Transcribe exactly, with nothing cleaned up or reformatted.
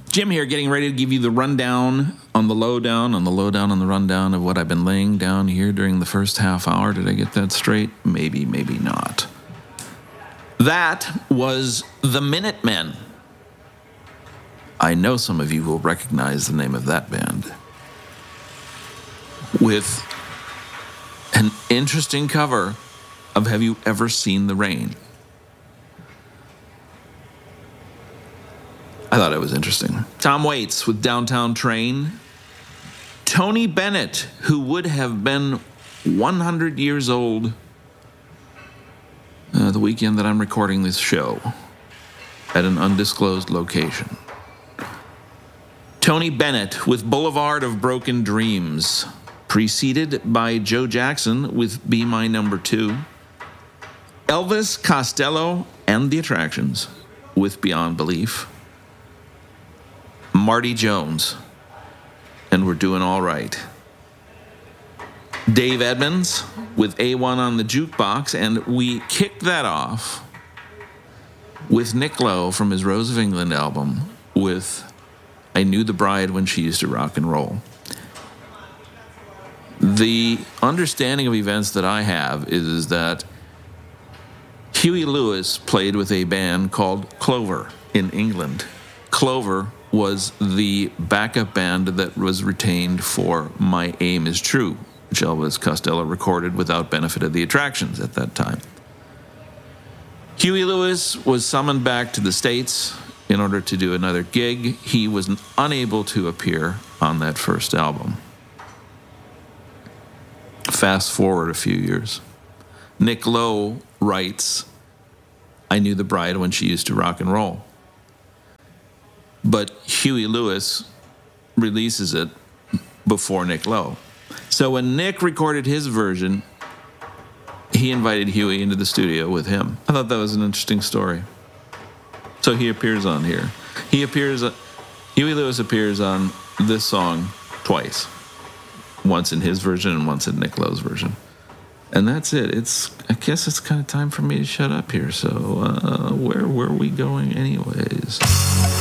Jim here, getting ready to give you the rundown on the lowdown, on the lowdown on the rundown of what I've been laying down here during the first half hour. Did I get that straight? Maybe, maybe not. That was the Minutemen. I know some of you will recognize the name of that band. With an interesting cover of Have You Ever Seen the Rain? I thought it was interesting. Tom Waits with Downtown Train. Tony Bennett, who would have been one hundred years old uh, the weekend that I'm recording this show at an undisclosed location. Tony Bennett with Boulevard of Broken Dreams, preceded by Joe Jackson with Be My Number Two. Elvis Costello and the Attractions with Beyond Belief. Marty Jones, and We're Doing All Right. Dave Edmunds with A one on the Jukebox, and we kicked that off with Nick Lowe from his Rose of England album with I Knew the Bride When She Used to Rock and Roll. The understanding of events that I have is, is that Huey Lewis played with a band called Clover in England. Clover was the backup band that was retained for My Aim Is True, which Elvis Costello recorded without benefit of the Attractions at that time. Huey Lewis was summoned back to the States in order to do another gig. He was unable to appear on that first album. Fast forward a few years. Nick Lowe writes, I Knew the Bride When She Used to Rock and Roll. But Huey Lewis releases it before Nick Lowe. So when Nick recorded his version, he invited Huey into the studio with him. I thought that was an interesting story. So he appears on here. He appears, Huey Lewis appears on this song twice. Once in his version and once in Nick Lowe's version. And that's it. It's, I guess it's kind of time for me to shut up here. So uh, where were we going anyways?